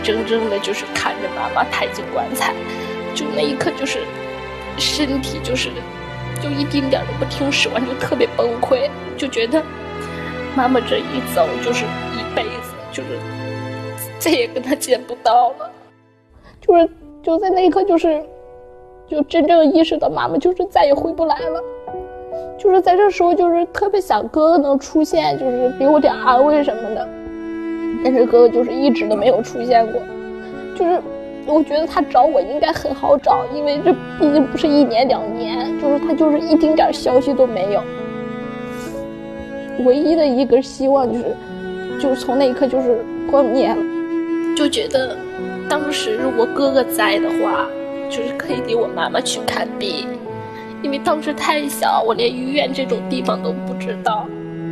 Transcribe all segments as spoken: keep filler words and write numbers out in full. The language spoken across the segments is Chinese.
真正的就是看着妈妈抬进棺材，就那一刻就是身体就是就一丁点都不听使唤，就特别崩溃，就觉得妈妈这一走就是一辈子，就是再也跟她见不到了。就是就在那一刻就是就真正意识到妈妈就是再也回不来了。就是在这时候就是特别想哥哥能出现，就是给我点安慰什么的，但是哥哥就是一直都没有出现过。就是我觉得他找我应该很好找，因为这毕竟不是一年两年，就是他就是一丁点消息都没有。唯一的一个希望就是就是从那一刻就是破灭了，就觉得当时如果哥哥在的话，就是可以给我妈妈去看病，因为当时太小，我连医院这种地方都不知道。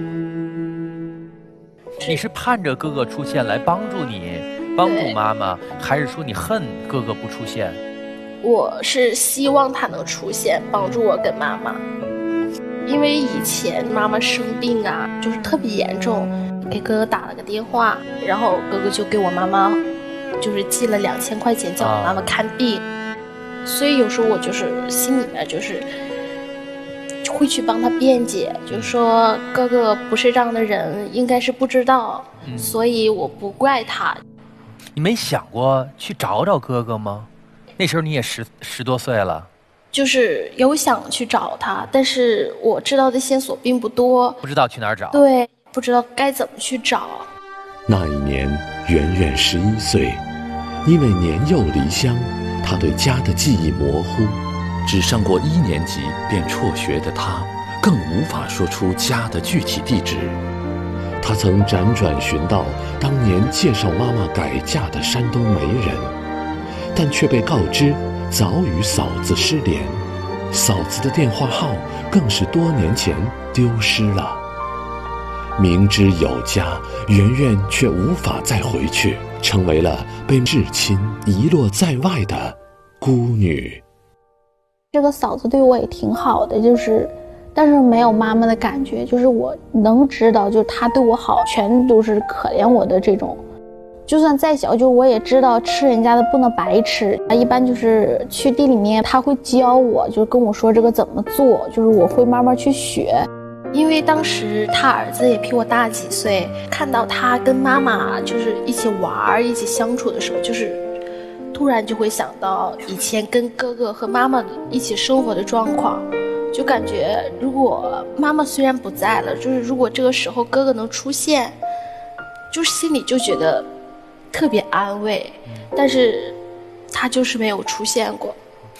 你是盼着哥哥出现来帮助你帮助妈妈，还是说你恨哥哥不出现？ 我是希望他能出现帮助我跟妈妈，因为以前妈妈生病啊就是特别严重，给哥哥打了个电话，然后哥哥就给我妈妈就是寄了两千块钱叫我妈妈看病、啊、所以有时候我就是心里面就是会去帮他辩解，就是说哥哥不是这样的人，应该是不知道、嗯、所以我不怪他。 你没想过去找找哥哥吗？那时候你也十十多岁了。 就是有想去找他，但是我知道的线索并不多， 不知道去哪儿找。 对，不知道该怎么去找。 那一年圆圆十一岁，因为年幼离乡，她对家的记忆模糊，只上过一年级便辍学的她，更无法说出家的具体地址。她曾辗转寻到当年介绍妈妈改嫁的山东媒人，但却被告知早与嫂子失联，嫂子的电话号更是多年前丢失了。明知有家，圆圆却无法再回去，成为了被至亲遗落在外的孤女。 这个嫂子对我也挺好的，就是但是没有妈妈的感觉，就是我能知道就是她对我好全都是可怜我的这种。就算再小，就我也知道吃人家的不能白吃，一般就是去地里面他会教我，就跟我说这个怎么做，就是我会慢慢去学。因为当时他儿子也比我大几岁，看到他跟妈妈就是一起玩一起相处的时候，就是突然就会想到以前跟哥哥和妈妈一起生活的状况，就感觉如果妈妈虽然不在了，就是如果这个时候哥哥能出现，就心里就觉得特别安慰，但是他就是没有出现过。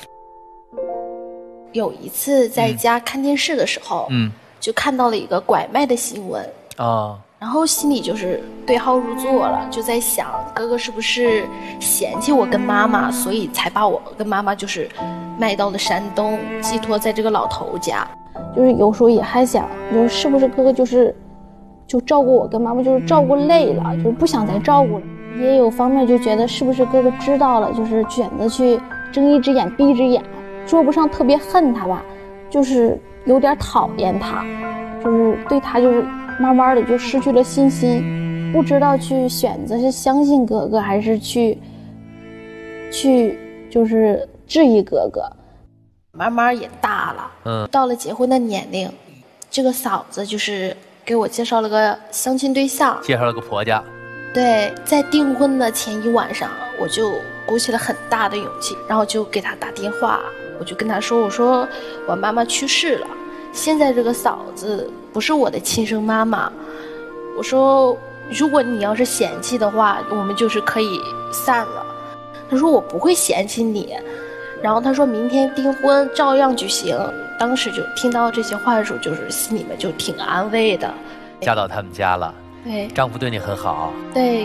有一次在家看电视的时候，嗯，就看到了一个拐卖的新闻啊，然后心里就是对号入座了，就在想哥哥是不是嫌弃我跟妈妈，所以才把我跟妈妈就是卖到了山东，寄托在这个老头家。就是有时候也还想，就是是不是哥哥就是就照顾我跟妈妈，就是照顾累了，就是不想再照顾了。也有方面就觉得是不是哥哥知道了，就是选择去睁一只眼闭一只眼，说不上特别恨他吧，就是有点讨厌他，就是对他就是慢慢的就失去了信心，不知道去选择是相信哥哥还是去去就是质疑哥哥。慢慢也大了，嗯，到了结婚的年龄，这个嫂子就是给我介绍了个相亲对象， 介绍了个婆家。 对，在订婚的前一晚上，我就鼓起了很大的勇气，然后就给他打电话，我就跟他说，我说我妈妈去世了，现在这个嫂子不是我的亲生妈妈，我说如果你要是嫌弃的话，我们就是可以散了。他说我不会嫌弃你，然后他说明天订婚照样举行。当时就听到这些话的时候，就是心里面就挺安慰的。 嫁到他们家了， 对， 丈夫对你很好， 对，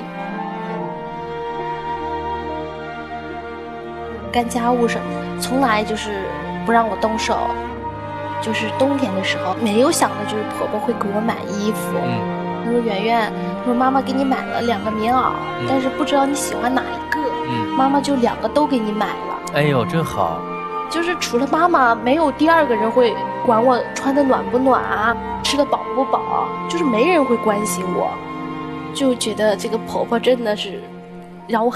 干家务什么从来就是不让我动手，就是冬天的时候没有想到就是婆婆会给我买衣服，嗯，她说圆圆，她说妈妈给你买了两个棉袄、嗯、但是不知道你喜欢哪一个、嗯、妈妈就两个都给你买了。 哎呦真好， 就是除了妈妈没有第二个人会管我穿的暖不暖啊，吃的饱不饱，就是没人会关心我，就觉得这个婆婆真的是让我